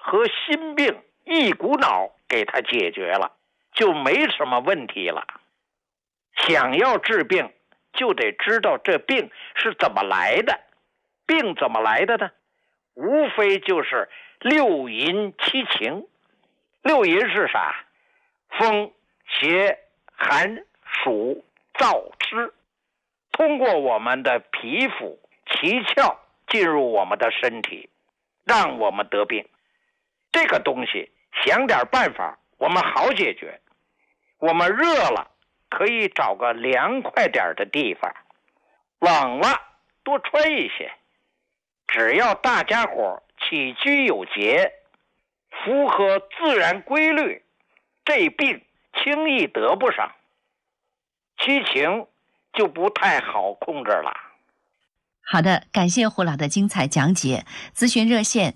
和心病一股脑给他解决了，就没什么问题了。想要治病，就得知道这病是怎么来的。病怎么来的呢？无非就是六淫七情。六淫是啥？风、邪、寒、暑、燥、湿，通过我们的皮肤、七窍进入我们的身体，让我们得病。这个东西想点办法，我们好解决。我们热了，可以找个凉快点的地方，冷了多穿一些。只要大家伙起居有节，符合自然规律，这病轻易得不上。七情就不太好控制了。 好的，感谢胡老的精彩讲解。咨询热线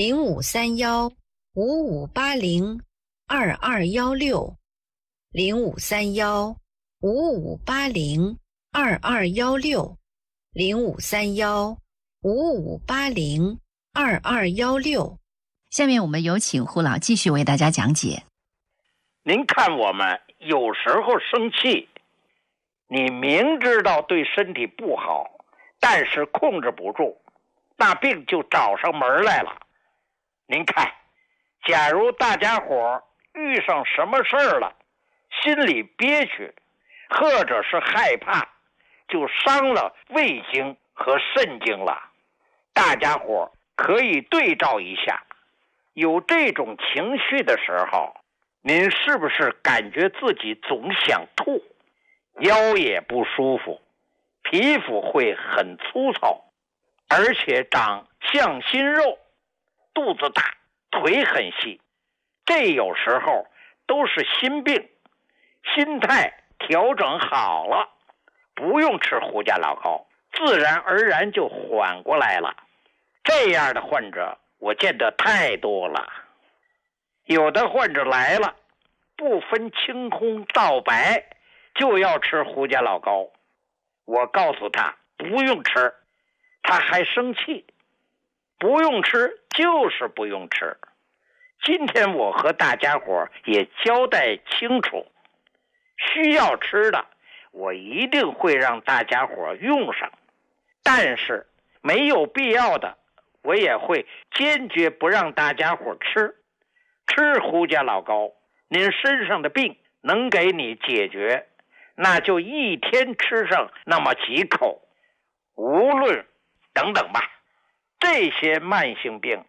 0531-5580-2216，0531-5580-2216。 下面我们有请胡老继续为大家讲解。 您看，我们有时候生气，你明知道对身体不好，但是控制不住，那病就找上门来了。您看，假如大家伙遇上什么事儿了，心里憋屈，或者是害怕，就伤了胃经和肾经了。大家伙可以对照一下，有这种情绪的时候，您是不是感觉自己总想吐，腰也不舒服，皮肤会很粗糙，而且长向心肉，肚子大，腿很细？这有时候都是心病。心态调整好了，不用吃胡家老膏，自然而然就缓过来了。这样的患者我见得太多了。有的患者来了，不分青红皂白就要吃胡家老膏，我告诉他不用吃，他还生气。不用吃就是不用吃。今天我和大家伙也交代清楚，需要吃的我一定会让大家伙用上，但是没有必要的我也会坚决不让大家伙吃。吃胡家老膏，您身上的病能给你解决，那就一天吃上那么几口，无论等等吧。这些慢性病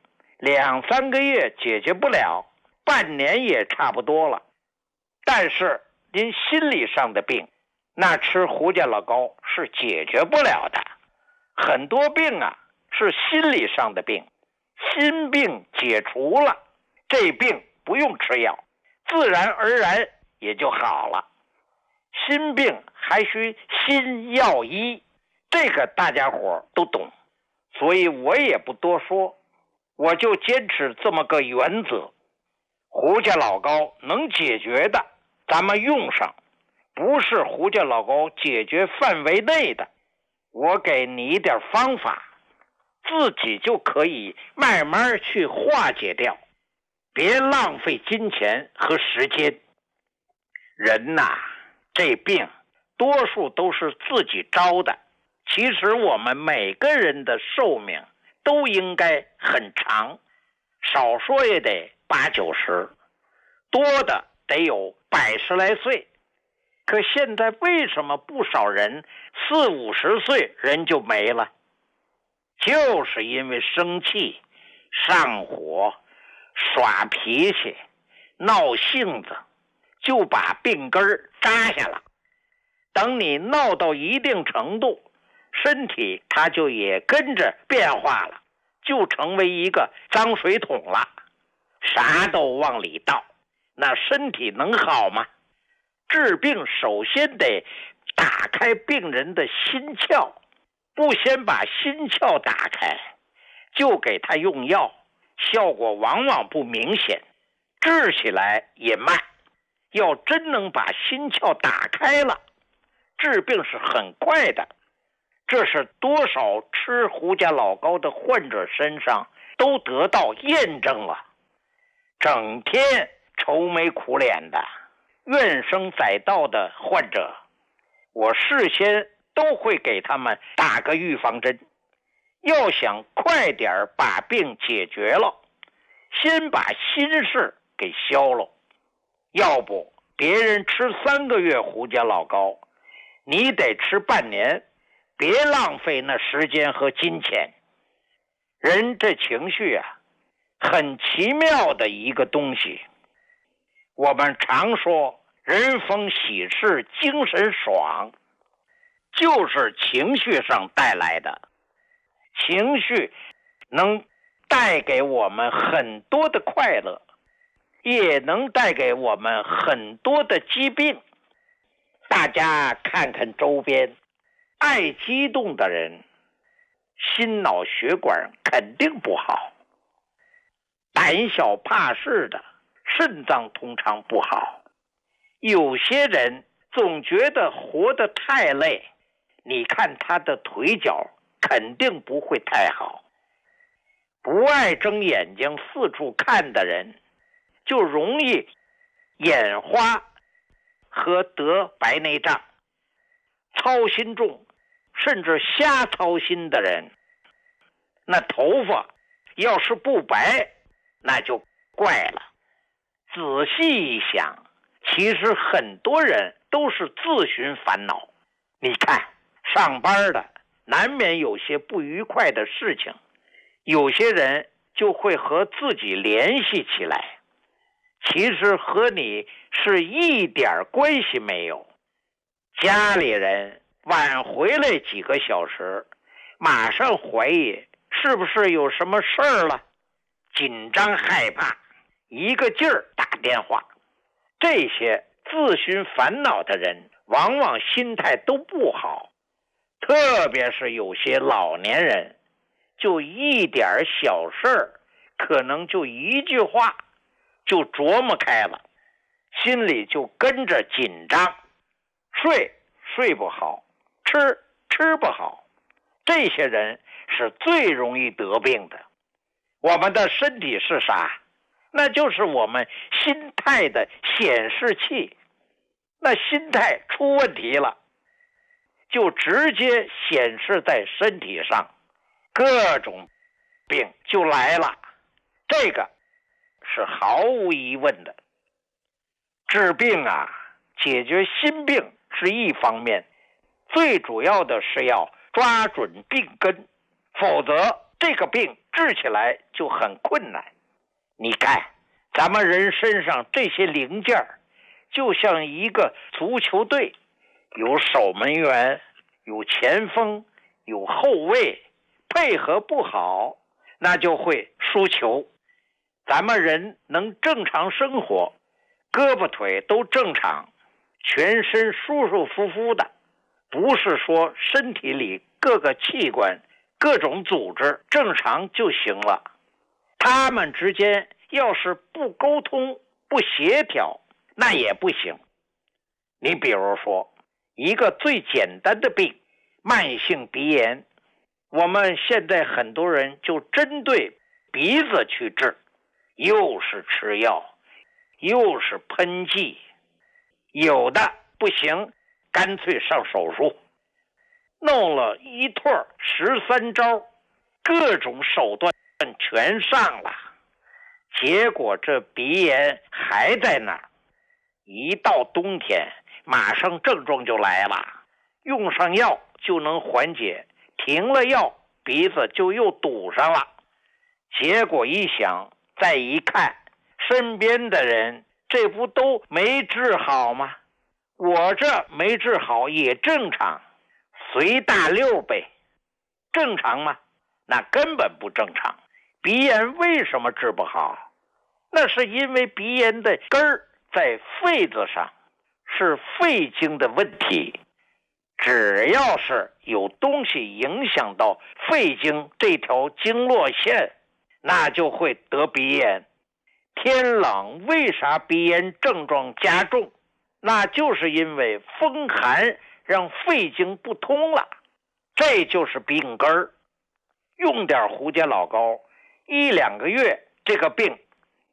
2-3个月解决不了，半年也差不多了。但是您心理上的病，那吃胡家老膏是解决不了的。很多病啊是心理上的病，心病解除了，这病不用吃药，自然而然也就好了。心病还需心药医，这个大家伙都懂，所以我也不多说，我就坚持这么个原则。胡家老膏能解决的咱们用上，不是胡家老膏解决范围内的，我给你一点方法，自己就可以慢慢去化解掉，别浪费金钱和时间。人呐，这病多数都是自己招的。其实我们每个人的寿命都应该很长，少说也得80-90，多的得有100来岁。可现在为什么不少人40-50岁人就没了？就是因为生气、上火、耍脾气、闹性子，就把病根儿扎下了。等你闹到一定程度，身体它就也跟着变化了，就成为一个脏水桶了，啥都往里倒，那身体能好吗？治病首先得打开病人的心窍，不先把心窍打开，就给他用药，效果往往不明显，治起来也慢。要真能把心窍打开了，治病是很快的。这是多少吃胡家老膏的患者身上都得到验证了。 整天愁眉苦脸的、怨声载道的患者，我事先都会给他们打个预防针。要想快点把病解决了，先把心事给消了。要不别人吃3个月胡家老膏，你得吃半年，别浪费那时间和金钱。人这情绪啊，很奇妙的一个东西。我们常说人逢喜事精神爽，就是情绪上带来的。情绪能带给我们很多的快乐，也能带给我们很多的疾病。大家看看周边，爱激动的人，心脑血管肯定不好；胆小怕事的，肾脏通常不好。有些人总觉得活得太累，你看他的腿脚肯定不会太好。不爱睁眼睛四处看的人，就容易眼花和得白内障。操心重甚至瞎操心的人，那头发要是不白，那就怪了。仔细一想，其实很多人都是自寻烦恼。你看，上班的难免有些不愉快的事情，有些人就会和自己联系起来，其实和你是一点关系没有。家里人晚回来几个小时，马上怀疑是不是有什么事儿了，紧张害怕，一个劲儿打电话。这些自寻烦恼的人往往心态都不好，特别是有些老年人，就一点小事儿，可能就一句话就琢磨开了，心里就跟着紧张，睡不好，吃不好。这些人是最容易得病的。我们的身体是啥？那就是我们心态的显示器。那心态出问题了，就直接显示在身体上，各种病就来了。这个是毫无疑问的。治病啊，解决心病是一方面，最主要的是要抓准病根，否则这个病治起来就很困难。你看，咱们人身上这些零件就像一个足球队，有守门员，有前锋，有后卫，配合不好，那就会输球。咱们人能正常生活，胳膊腿都正常，全身舒舒服服的，不是说身体里各个器官、各种组织正常就行了。他们之间要是不沟通、不协调，那也不行。你比如说，一个最简单的病，慢性鼻炎，我们现在很多人就针对鼻子去治，又是吃药，又是喷剂，有的不行，干脆上手术，弄了一通13招，各种手段全上了，结果这鼻炎还在那儿。一到冬天，马上症状就来了，用上药就能缓解，停了药，鼻子就又堵上了。结果一想，再一看，身边的人这不都没治好吗？我这没治好也正常，随大溜呗。正常吗？那根本不正常。鼻炎为什么治不好？那是因为鼻炎的根儿在肺子上，是肺经的问题。只要是有东西影响到肺经这条经络线，那就会得鼻炎。天冷为啥鼻炎症状加重？那就是因为风寒让肺经不通了，这就是病根儿。用点胡家老膏，1-2个月这个病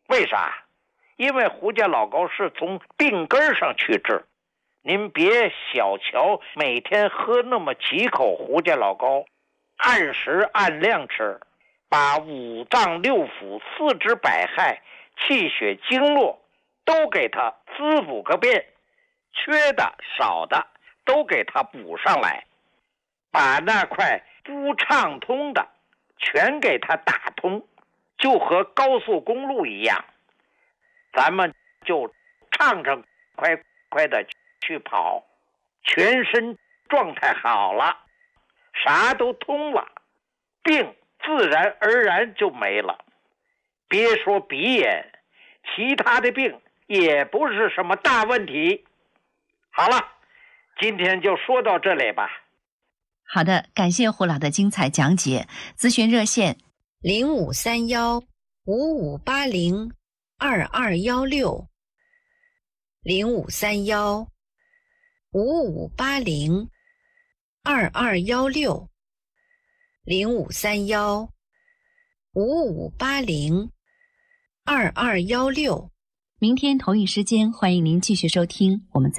为啥？因为胡家老高是从病根上去治。您别小瞧每天喝那么几口胡家老高，按时按量吃，把五脏六腑、四肢百骸、气血经络都给它滋补个遍，缺的少的都给它补上来，把那块不畅通的全给它打通，就和高速公路一样，咱们就畅快快的去跑，全身状态好了，啥都通了，病自然而然就没了。别说鼻炎，其他的病也不是什么大问题。好了，今天就说到这里吧。 好的，感谢胡老的精彩讲解。咨询热线 053155802216 053155802216 053155802216。 明天同一时间，欢迎您继续收听我们